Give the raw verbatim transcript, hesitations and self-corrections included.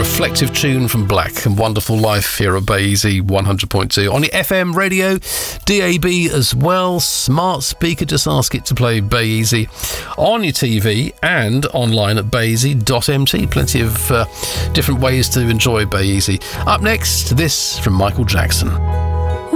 reflective tune from Black and Wonderful Life here at Bay Easy one hundred point two. On your F M radio, D A B as well, smart speaker, just ask it to play Bay Easy. On your T V and online at bay easy dot m t. Plenty of uh, different ways to enjoy Bay Easy. Up next, this from Michael Jackson.